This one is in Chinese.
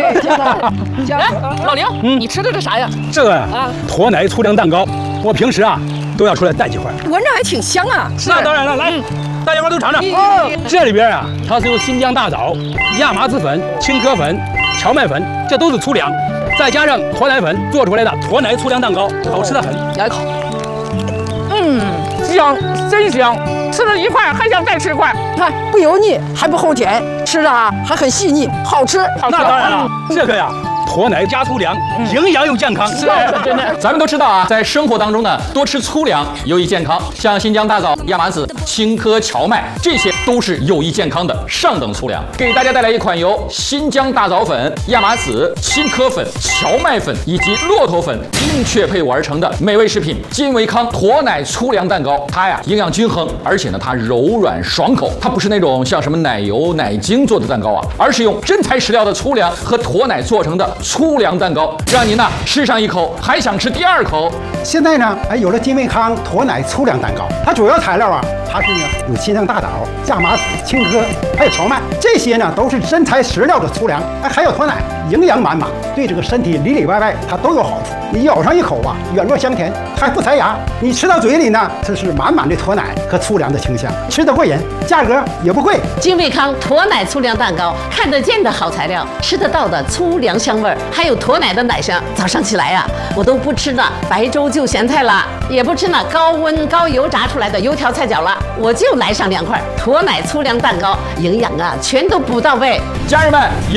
老刘，你吃的这啥呀？ 这个驼奶粗粮蛋糕，我平时都要出来带几块。 闻着还挺香啊。 那当然了，来，大家伙都尝尝。这里边它是用新疆大枣、亚麻籽粉、青稞粉、荞麦粉，这都是粗粮，再加上驼奶粉做出来的驼奶粗粮蛋糕，好吃的很。 咬一口， 香，真香！吃了一块还想再吃一块。 看不油腻，还不齁甜，吃的还很细腻，好吃。 那当然了，这个驼奶加粗粮，营养又健康。 是真的。 咱们都知道在生活当中呢，多吃粗粮有益健康，像新疆大枣、亚麻籽、青稞、荞麦，这些都是有益健康的上等粗粮。给大家带来一款由新疆大枣粉、亚麻籽、青稞粉、荞麦粉以及骆驼粉精确配伍而成的美味食品金维康驼奶粗粮蛋糕。它营养均衡，而且呢它柔软爽口，它不是那种像什么奶油、奶精做的蛋糕而是用真材实料的粗粮和驼奶做成的粗粮蛋糕，让您吃上一口还想吃第二口。 现在呢，有了金维康驼奶粗粮蛋糕，它主要材料它是有新疆大枣、亚麻籽、青稞，还有荞麦，这些呢都是真材实料的粗粮，还有驼奶，营养满满，对这个身体里里外外它都有好处。你咬上一口软糯香甜，还不塞牙，你吃到嘴里呢，这是满满的驼奶和粗粮的清香，吃得过瘾，价格也不贵。 金维康驼奶粗粮蛋糕，看得见的好材料，吃得到的粗粮香味儿，还有驼奶的奶香。早上起来我都不吃那白粥就咸菜了，也不吃那高温高油炸出来的油条菜饺了，我就来上2块驼奶粗粮蛋糕，营养全都补到位。 家人们。